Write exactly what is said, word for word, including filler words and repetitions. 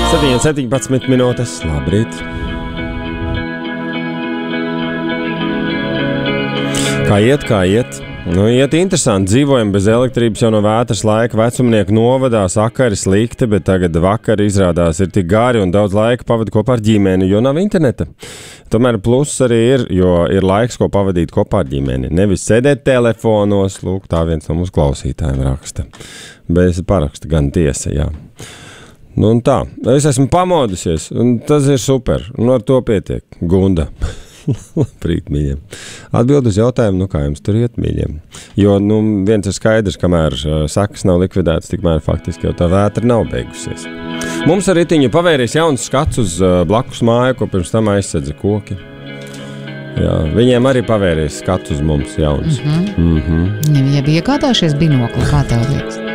septiņpadsmit minūtes, labrīt. Kā iet, kā iet? Nu, iet interesanti. Dzīvojam bez elektrības jau no vētras laika. Vecumnieku novadā sakari slikti, bet tagad vakari izrādās ir tik gari un daudz laika pavadu kopā ar ģimeni, jo nav interneta. Tomēr pluss arī ir, jo ir laiks, ko pavadīt kopā ar ģimeni. Nevis sēdēt telefonos, lūk, tā viens no mūsu klausītājiem raksta. Bez paraksta gan tiesa, jā. Nu un tā, es esmu pamodusies, un tas ir super, un ar to pietiek. Gunda. Labrīt, mīļiem. Atbild uz jautājumu, nu kā jums tur iet, mīļiem. Jo, nu, viens ir skaidrs, kamēr uh, sakas nav likvidētas, tikmēr faktiski jau tā vētra nav beigusies. Mums ar ritiņu pavērīs jauns skats uz uh, blakus māju, ko pirms tam aizsedza koki. Jā, viņiem arī pavērīs skats uz mums jauns. Mhm. Mhm. Viņi bija iegādājušies binokli, kā tev liekas?